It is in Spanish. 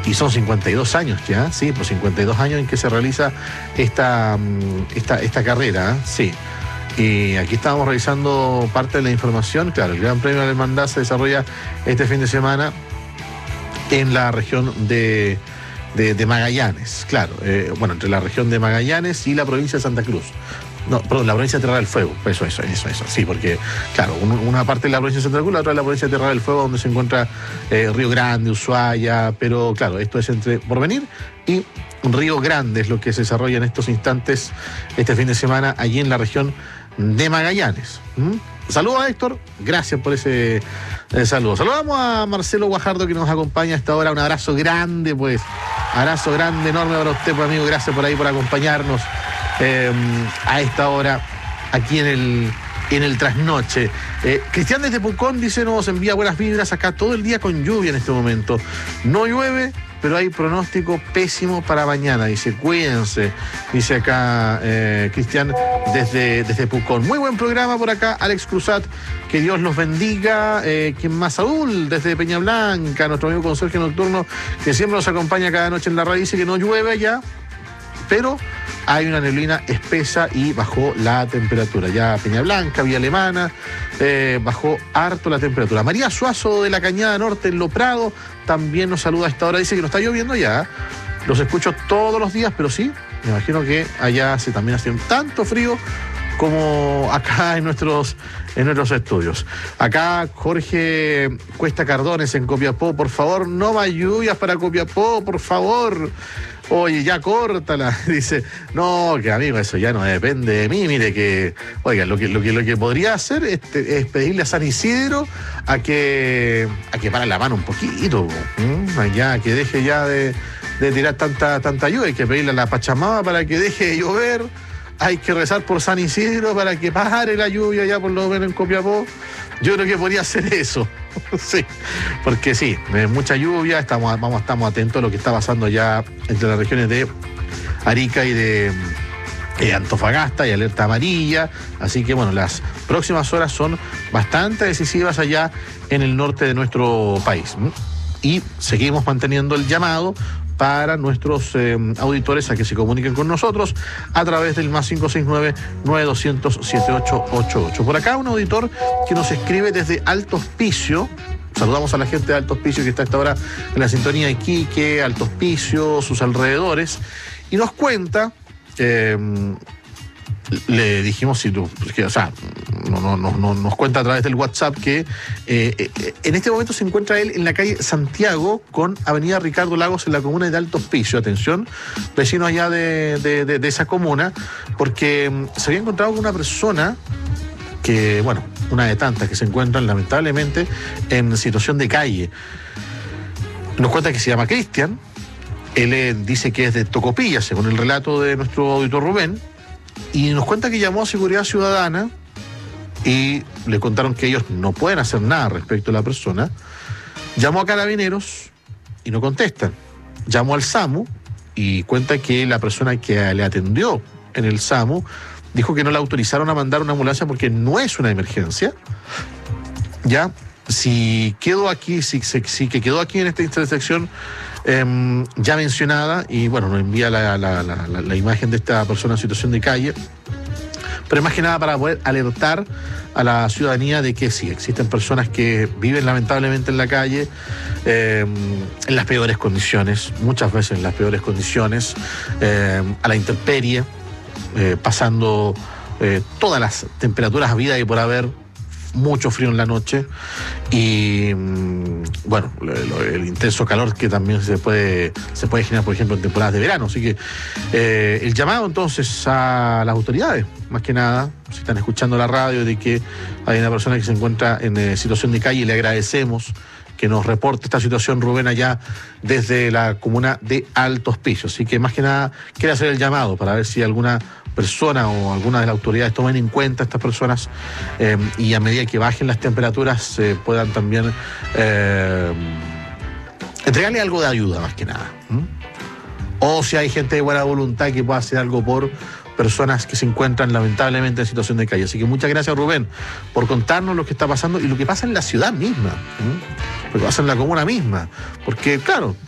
Y son 52 años ya, sí, pues 52 años en que se realiza esta carrera, sí. Y aquí estábamos revisando parte de la información. Claro, el Gran Premio de la Hermandad se desarrolla este fin de semana en la región de Magallanes, claro, bueno, entre la región de Magallanes y la provincia de Santa Cruz. No, perdón, la provincia de Tierra del Fuego, eso, sí, porque, claro, una parte de la provincia de Santa Cruz, la otra de la provincia de Tierra del Fuego, donde se encuentra Río Grande, Ushuaia, pero claro, esto es entre Porvenir y Río Grande, es lo que se desarrolla en estos instantes, este fin de semana, allí en la región de Magallanes. Saludos a Héctor, gracias por ese saludo. Saludamos a Marcelo Guajardo, que nos acompaña a esta hora. Un abrazo grande, pues. Abrazo grande, enorme para usted, pues, amigo. Gracias por ahí, por acompañarnos a esta hora aquí en el trasnoche. Cristian desde Pucón dice, nos envía buenas vibras acá todo el día con lluvia en este momento. No llueve, pero hay pronóstico pésimo para mañana. Dice, cuídense, dice acá Cristian desde Pucón. Muy buen programa por acá, Alex Cruzat, que Dios los bendiga. ¿Quién más? Saúl, desde Peña Blanca, nuestro amigo conserje nocturno, que siempre nos acompaña cada noche en la radio. Dice que no llueve ya, pero hay una neblina espesa y bajó la temperatura. Ya Peña Blanca, Vía Alemana, bajó harto la temperatura. María Suazo de la Cañada Norte en Lo Prado también nos saluda a esta hora. Dice que no está lloviendo ya. Los escucho todos los días, pero sí, me imagino que allá también hace tanto frío como acá en nuestros estudios. Acá Jorge Cuesta Cardones en Copiapó, por favor, no más lluvias para Copiapó, por favor. Oye, ya córtala. Dice, no, que amigo, eso ya no depende de mí. Mire que, oiga, lo que podría hacer es pedirle a San Isidro a que pare la mano un poquito, ya que deje ya de tirar tanta lluvia. Hay que pedirle a la Pachamama para que deje de llover. Hay que rezar por San Isidro para que pare la lluvia ya por lo menos en Copiapó. Yo creo que podría hacer eso. Sí, porque sí, mucha lluvia, estamos atentos a lo que está pasando ya entre las regiones de Arica y de Antofagasta y alerta amarilla, así que bueno, las próximas horas son bastante decisivas allá en el norte de nuestro país. Y seguimos manteniendo el llamado para nuestros auditores a que se comuniquen con nosotros a través del más 569-9200-7888. Por acá un auditor que nos escribe desde Alto Hospicio. Saludamos a la gente de Alto Hospicio que está a esta hora en la sintonía de Iquique, Alto Hospicio, sus alrededores, y nos cuenta, le dijimos, nos cuenta a través del WhatsApp que en este momento se encuentra él en la calle Santiago con avenida Ricardo Lagos en la comuna de Alto Hospicio. Atención, vecinos allá de esa comuna, porque se había encontrado con una persona que, bueno, una de tantas que se encuentran lamentablemente en situación de calle. Nos cuenta que se llama Cristian. Él dice que es de Tocopilla, según el relato de nuestro auditor Rubén, y nos cuenta que llamó a Seguridad Ciudadana y le contaron que ellos no pueden hacer nada respecto a la persona. Llamó a Carabineros y no contestan. Llamó al SAMU y cuenta que la persona que le atendió en el SAMU dijo que no le autorizaron a mandar una ambulancia porque no es una emergencia. Ya, si quedó aquí, que quedó aquí en esta intersección ya mencionada, y bueno, nos envía la imagen de esta persona en situación de calle, pero más que nada para poder alertar a la ciudadanía de que sí, existen personas que viven lamentablemente en la calle, en las peores condiciones, muchas veces en las peores condiciones, a la intemperie, pasando todas las temperaturas habidas y por haber, mucho frío en la noche y bueno, el intenso calor que también se puede generar, por ejemplo, en temporadas de verano. Así que el llamado entonces a las autoridades, más que nada, si están escuchando la radio, de que hay una persona que se encuentra en situación de calle, y le agradecemos que nos reporte esta situación Rubén allá desde la comuna de Alto Hospicio. Así que más que nada quiere hacer el llamado para ver si alguna persona o alguna de las autoridades tomen en cuenta a estas personas y a medida que bajen las temperaturas puedan también entregarle algo de ayuda, más que nada. O si hay gente de buena voluntad que pueda hacer algo por personas que se encuentran lamentablemente en situación de calle. Así que muchas gracias, Rubén, por contarnos lo que está pasando y lo que pasa en la ciudad misma, lo que pasa en la comuna misma. Porque, claro,